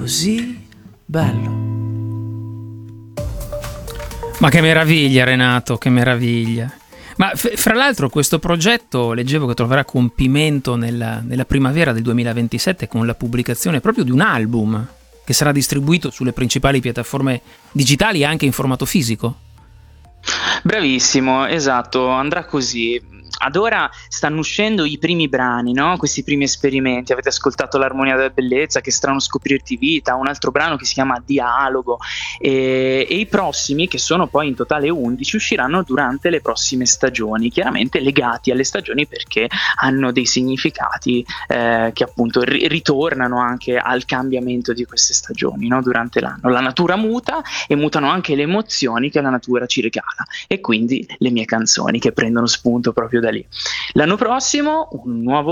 così bello. Ma che meraviglia, Renato, che meraviglia. Ma fra l'altro questo progetto leggevo che troverà compimento nella primavera del 2027 con la pubblicazione proprio di un album che sarà distribuito sulle principali piattaforme digitali e anche in formato fisico. Bravissimo, esatto, andrà così. Ad ora stanno uscendo i primi brani, no? Questi primi esperimenti. Avete ascoltato l'Armonia della Bellezza, Che strano scoprirti vita, un altro brano che si chiama Dialogo, e i prossimi, che sono poi in totale 11, usciranno durante le prossime stagioni, chiaramente legati alle stagioni perché hanno dei significati che appunto ritornano anche al cambiamento di queste stagioni, no? Durante l'anno. La natura muta e mutano anche le emozioni che la natura ci regala, e quindi le mie canzoni che prendono spunto proprio da lì. L'anno prossimo un nuovo